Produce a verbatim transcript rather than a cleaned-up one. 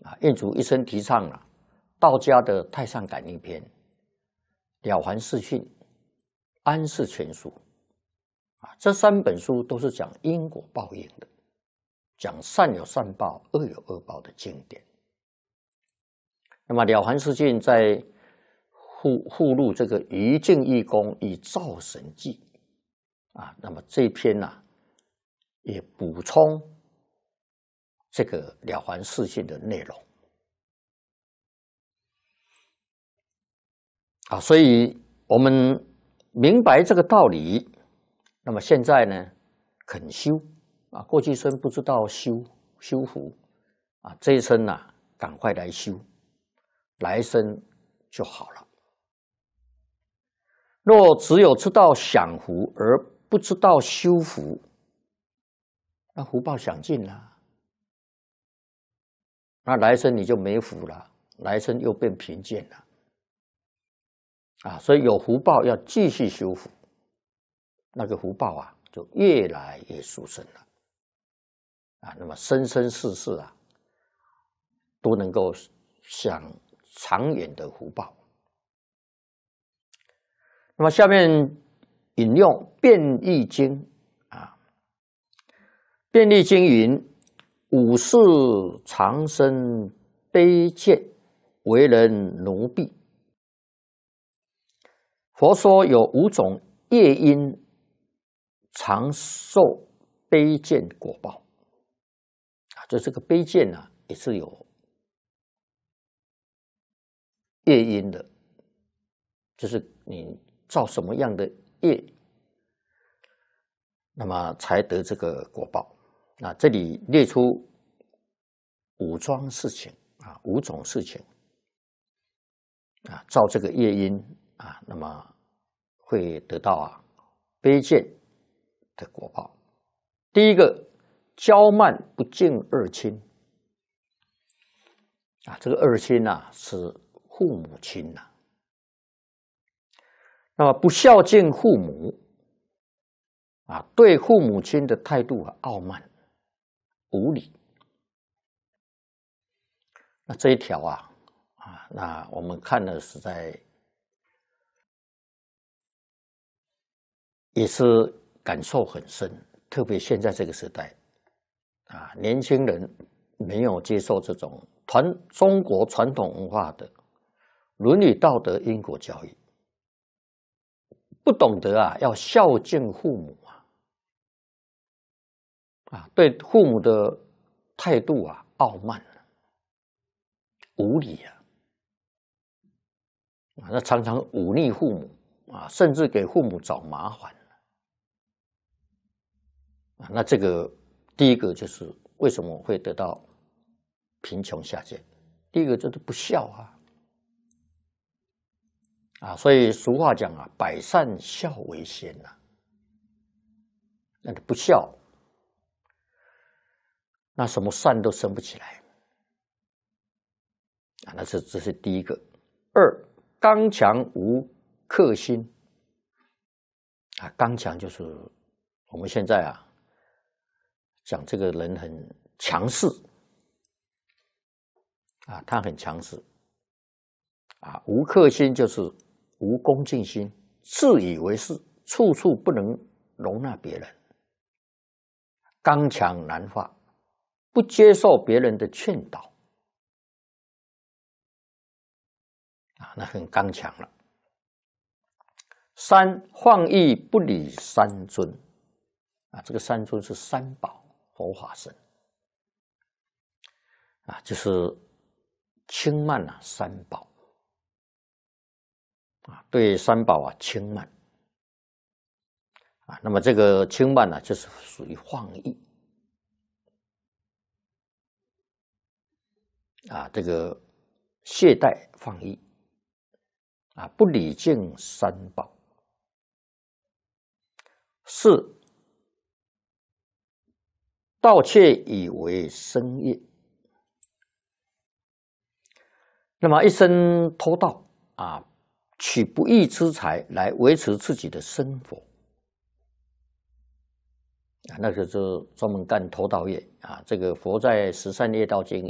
啊，印祖一生提倡了道家的太上感应篇、了凡四训、安世全书啊，这三本书都是讲因果报应的，讲善有善报、恶有恶报的经典。那么《了凡四训》在附附录这个《余敬义公与灶神记》啊，那么这一篇呢、啊，也补充这个《了凡四训》的内容啊，所以我们明白这个道理，那么现在呢，肯修啊，过去生不知道修修福啊，这一生呢、啊，赶快来修，来生就好了。若只有知道享福而不知道修福，那福报享尽了，那来生你就没福了，来生又变贫贱了。啊，所以有福报要继续修福，那个福报啊，就越来越殊胜了。啊，那么生生世世啊，都能够享长远的福报。那么下面引用《变易经》啊，《变易经》云：“五世长生卑贱，为人奴婢。”佛说有五种业因常受卑贱果报啊，就这个卑贱啊，也是有业因的，就是你造什么样的业，那么才得这个果报。那这里列出五桩事情啊，五种事情啊，造这个业因啊，那么会得到啊卑贱的果报。第一个，骄慢不敬二亲啊，这个二亲啊是父母亲呐、啊。那么不孝敬父母啊，对父母亲的态度啊傲慢无礼。那这一条啊啊，那我们看了实在也是感受很深，特别现在这个时代啊，年轻人没有接受这种传中国传统文化的伦理道德因果教育，不懂得啊要孝敬父母啊，啊对父母的态度啊傲慢无礼啊，啊那常常忤逆父母啊，甚至给父母找麻烦。啊，那这个第一个就是为什么会得到贫穷下贱？第一个就是不孝啊，啊，所以俗话讲啊，百善孝为先呐、啊。那你不孝，那什么善都生不起来啊。那这这是第一个。二，刚强无克心啊，刚强就是我们现在啊。讲这个人很强势啊，他很强势啊，无克心就是无恭敬心，自以为是，处处不能容纳别人，刚强难化，不接受别人的劝导啊，那很刚强了。三，放逸不理三尊啊，这个三尊是三宝。佛法僧啊，就是轻慢啊三宝啊，对三宝啊轻慢啊，那么这个轻慢呢、啊，就是属于放逸啊，这个懈怠放逸啊，不礼敬三宝。四，盗窃以为生业，那么一生偷盗啊，取不义之财来维持自己的生活啊，那个就是专门干偷盗业啊。这个佛在《十善业道经》